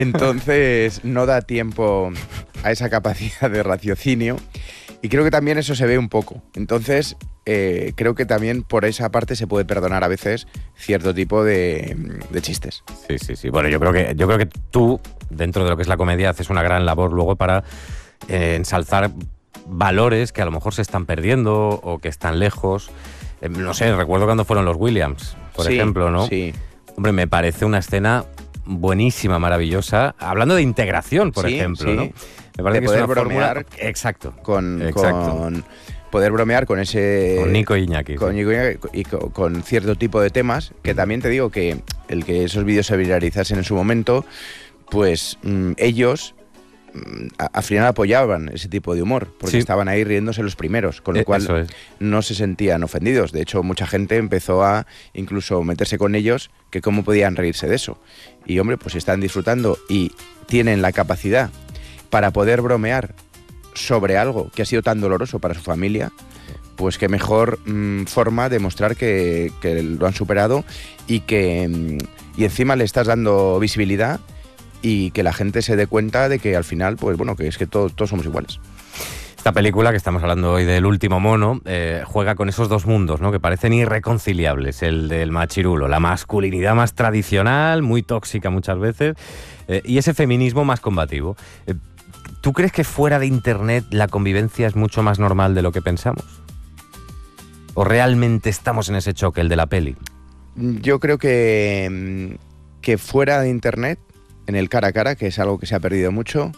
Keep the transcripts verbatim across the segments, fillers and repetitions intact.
Entonces no da tiempo a esa capacidad de raciocinio y creo que también eso se ve un poco. Entonces eh, creo que también por esa parte se puede perdonar a veces cierto tipo de, de chistes. Sí, sí, sí. Bueno, yo creo que yo creo que tú, dentro de lo que es la comedia, haces una gran labor luego para eh, ensalzar valores que a lo mejor se están perdiendo o que están lejos. Eh, no sé, recuerdo cuando fueron los Williams, por sí, ejemplo, ¿no? Sí. Hombre, me parece una escena buenísima, maravillosa. Hablando de integración, por sí, ejemplo, sí. ¿no? Me parece de que poder es una bromear fórmula... Exacto. Con, Exacto. con poder bromear con ese... Con Nico Iñaki. Con sí. Nico Iñaki y con, con cierto tipo de temas, que también te digo que el que esos vídeos se viralizasen en su momento, pues mmm, ellos... al final apoyaban ese tipo de humor, porque sí. estaban ahí riéndose los primeros, con lo Eh, cual eso es. no se sentían ofendidos. De hecho, mucha gente empezó a incluso meterse con ellos, que cómo podían reírse de eso. Y hombre, pues están disfrutando y tienen la capacidad para poder bromear sobre algo que ha sido tan doloroso para su familia, pues qué mejor mmm, forma de mostrar que, que lo han superado y que mmm, y encima le estás dando visibilidad y que la gente se dé cuenta de que al final, pues bueno, que es que todo, todos somos iguales. Esta película, que estamos hablando hoy del Último Mono, eh, juega con esos dos mundos, ¿no?, que parecen irreconciliables, el del machirulo, la masculinidad más tradicional, muy tóxica muchas veces, eh, y ese feminismo más combativo. Eh, ¿Tú crees que fuera de Internet la convivencia es mucho más normal de lo que pensamos? ¿O realmente estamos en ese choque, el de la peli? Yo creo que, que fuera de Internet, en el cara a cara, que es algo que se ha perdido mucho,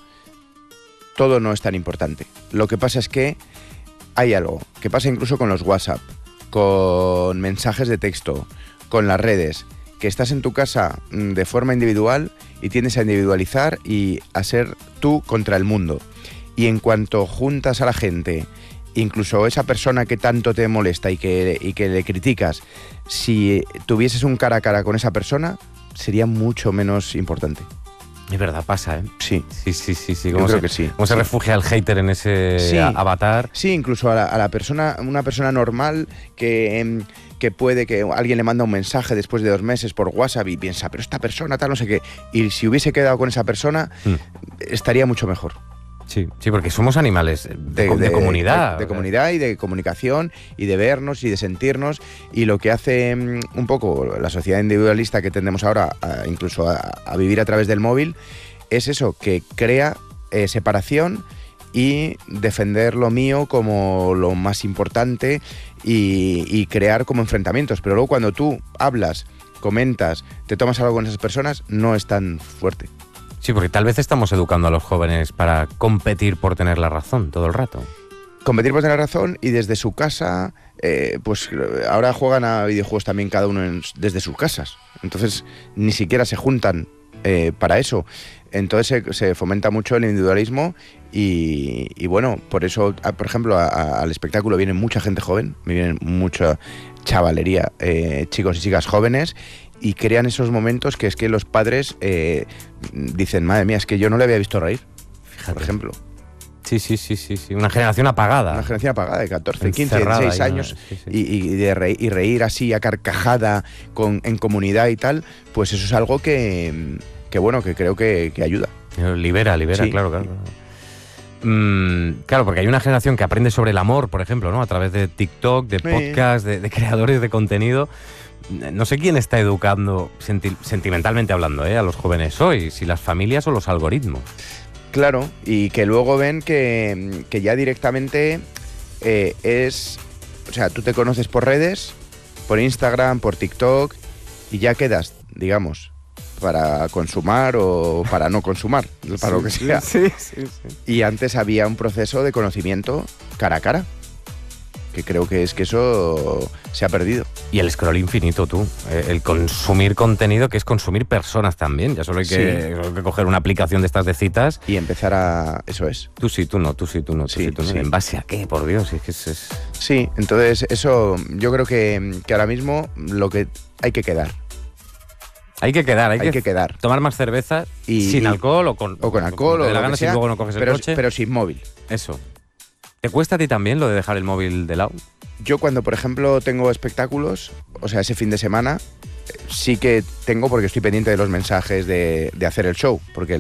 todo no es tan importante. Lo que pasa es que hay algo que pasa incluso con los WhatsApp, con mensajes de texto, con las redes, que estás en tu casa de forma individual y tiendes a individualizar y a ser tú contra el mundo. Y en cuanto juntas a la gente, incluso esa persona que tanto te molesta y que, y que le criticas, si tuvieses un cara a cara con esa persona, sería mucho menos importante. Es verdad, pasa, ¿eh? Sí. Sí, sí, sí. sí. Yo ¿Cómo creo se, que sí. ¿Cómo se sí. refugia el hater en ese sí. avatar? Sí, incluso a la, a la persona, una persona normal que, que puede que alguien le manda un mensaje después de dos meses por WhatsApp y piensa, pero esta persona tal, no sé qué. Y si hubiese quedado con esa persona, mm. estaría mucho mejor. Sí, sí, porque somos animales de, de, de comunidad. De, de comunidad y de comunicación y de vernos y de sentirnos. Y lo que hace um, un poco la sociedad individualista que tendemos ahora, a, incluso a, a vivir a través del móvil, es eso, que crea eh, separación y defender lo mío como lo más importante y, y crear como enfrentamientos. Pero luego cuando tú hablas, comentas, te tomas algo con esas personas, no es tan fuerte. Sí, porque tal vez estamos educando a los jóvenes para competir por tener la razón todo el rato. Competir por tener razón y desde su casa, eh, pues ahora juegan a videojuegos también cada uno en, desde sus casas. Entonces ni siquiera se juntan eh, para eso. Entonces se, se fomenta mucho el individualismo y, y bueno, por eso, a, por ejemplo, a, a, al espectáculo viene mucha gente joven, me vienen mucha chavalería, eh, chicos y chicas jóvenes, y crean esos momentos que es que los padres eh, dicen, madre mía, es que yo no le había visto reír, fíjate, por ejemplo. Sí, sí, sí, sí, sí. Una generación apagada. Una generación apagada de catorce, quince, dieciséis años sí, sí. Y, y, de reír, y reír así a carcajada con, en comunidad y tal, pues eso es algo que, que bueno, que creo que, que ayuda. Libera, libera, sí. claro, claro. Mm, claro, porque hay una generación que aprende sobre el amor, por ejemplo, ¿no? A través de TikTok, de podcast, sí. de, de creadores de contenido. No sé quién está educando, senti- sentimentalmente hablando, ¿eh? a los jóvenes hoy, si las familias o los algoritmos. Claro, y que luego ven que, que ya directamente eh, es... O sea, tú te conoces por redes, por Instagram, por TikTok, y ya quedas, digamos, para consumar o para no consumar, para sí, lo que sea. Sí, sí, sí. Y antes había un proceso de conocimiento cara a cara, que creo que es que eso se ha perdido. Y el scroll infinito, tú. El consumir contenido, que es consumir personas también. Ya solo hay que, sí. solo hay que coger una aplicación de estas de citas. Y empezar a... Eso es. Tú sí, tú no, tú sí, tú no, tú sí, sí tú no. Sí. ¿En base a qué? Por Dios, es que es... es... Sí, entonces eso yo creo que, que ahora mismo lo que hay que quedar. Hay que quedar, hay, hay que, que quedar. Tomar más cerveza y, sin y, alcohol o con... O con alcohol o, o la gana sea, si luego no coges pero, el coche. Pero sin móvil. Eso. ¿Te cuesta a ti también lo de dejar el móvil de lado? Yo cuando, por ejemplo, tengo espectáculos, o sea, ese fin de semana, sí que tengo porque estoy pendiente de los mensajes de, de hacer el show, porque